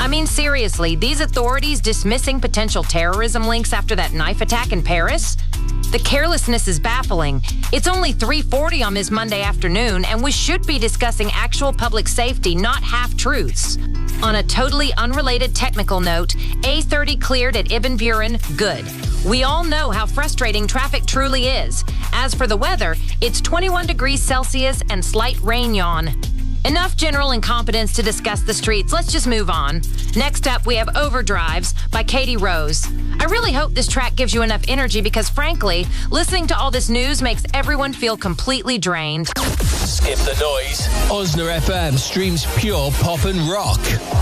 mean, seriously, these authorities dismissing potential terrorism links after that knife attack in Paris? The carelessness is baffling. It's only 3:40 on this Monday afternoon, and we should be discussing actual public safety, not half-truths. On a totally unrelated technical note, A30 cleared at Ibn Buren, good. We all know how frustrating traffic truly is. As for the weather, it's 21 degrees Celsius and slight rain yawn. Enough general incompetence to discuss the streets. Let's just move on. Next up, we have Overdrives by Katie Rose. I really hope this track gives you enough energy because, frankly, listening to all this news makes everyone feel completely drained. Skip the noise. Osna FM streams pure pop and rock.